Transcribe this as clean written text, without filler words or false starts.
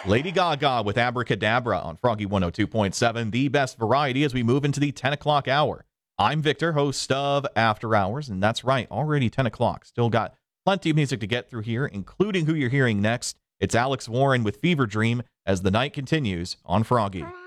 Lady Gaga with Abracadabra on Froggy 102.7, the best variety as we move into the 10 o'clock hour. I'm Victor, host of After Hours, and that's right, already 10 o'clock. Still got plenty of music to get through here, including who you're hearing next. It's Alex Warren with Fever Dream as the night continues on Froggy.